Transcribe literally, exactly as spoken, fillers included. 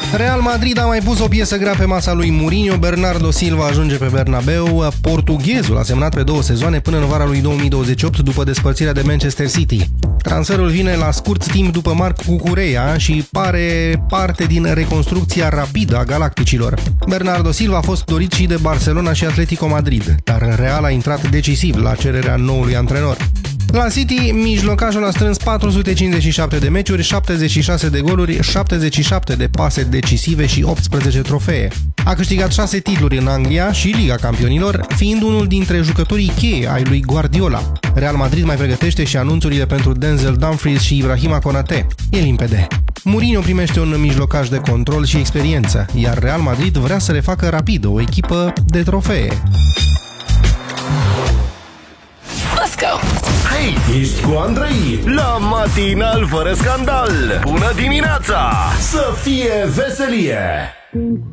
Real Madrid a mai pus o piesă grea pe masa lui Mourinho. Bernardo Silva ajunge pe Bernabeu. Portughezul a semnat pe două sezoane până în vara lui două mii douăzeci și opt după despărțirea de Manchester City. Transferul vine la scurt timp după Marc Cucurella și pare parte din reconstrucția rapidă a galacticilor. Bernardo Silva a fost dorit și de Barcelona și Atletico Madrid, dar Real a intrat decisiv la cererea noului antrenor. La City, mijlocașul a strâns patru sute cincizeci și șapte de meciuri, șaptezeci și șase de goluri, șaptezeci și șapte de pase decisive și optsprezece trofee. A câștigat șase titluri în Anglia și Liga Campionilor, fiind unul dintre jucătorii cheie ai lui Guardiola. Real Madrid mai pregătește și anunțurile pentru Denzel Dumfries și Ibrahima Konate. E limpede. Mourinho primește un mijlocaș de control și experiență, iar Real Madrid vrea să le facă rapid o echipă de trofee. Let's go! Hei, ești cu Andrei la Matinal fără scandal. Bună dimineața! Să fie veselie!